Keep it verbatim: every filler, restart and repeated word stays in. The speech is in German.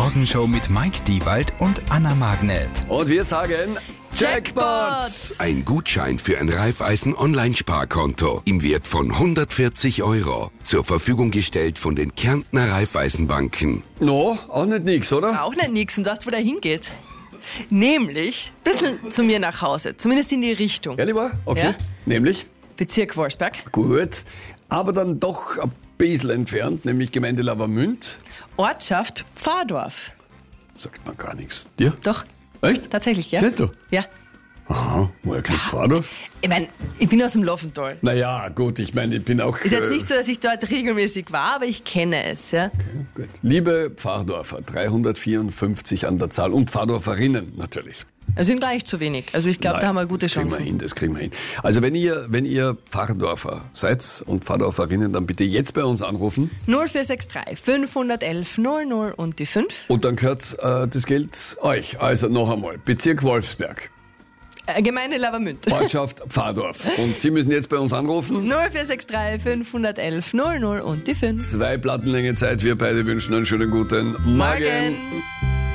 Morgenshow mit Mike Diewald und Anna Magnet. Und wir sagen Jackpot! Ein Gutschein für ein Raiffeisen-Online-Sparkonto im Wert von hundertvierzig Euro. Zur Verfügung gestellt von den Kärntner Raiffeisenbanken. No, auch nicht nix, oder? Auch nicht nix. Und weißt du, wo der hingeht? Nämlich ein bisschen zu mir nach Hause. Zumindest in die Richtung. Ja, lieber? Okay. Ja? Nämlich? Bezirk Wolfsberg. Gut. Aber dann doch ein bisschen entfernt, nämlich Gemeinde Lavamünd. Ortschaft Pfadorf. Sagt man gar nichts. Dir? Doch, Echt? tatsächlich, ja. Kennst du? Ja. Aha, woher kennst du Pfadorf? Ich meine, ich bin aus dem Laufental. Naja, gut, ich meine, ich bin auch... Ist jetzt äh, nicht so, dass ich dort regelmäßig war, aber ich kenne es, ja. Okay, gut. Liebe Pfadorfer, dreihundertvierundfünfzig an der Zahl und Pfadorferinnen natürlich. Es sind gar nicht zu wenig. Also ich glaube, da haben wir gute das kriegen wir Chancen. hin, das kriegen wir hin. Also wenn ihr, wenn ihr Pfarrdorfer seid und Pfarrdorferinnen, dann bitte jetzt bei uns anrufen. null vier sechs drei fünfhundertelf null null und die fünf. Und dann gehört äh, das Geld euch. Also noch einmal, Bezirk Wolfsberg, Äh, Gemeinde Lavamünd. Ortschaft Pfarrdorf. Und Sie müssen jetzt bei uns anrufen. null vier sechs drei fünfhundertelf null null und die fünf. Zwei Plattenlänge Zeit. Wir beide wünschen einen schönen guten Morgen. Morgen.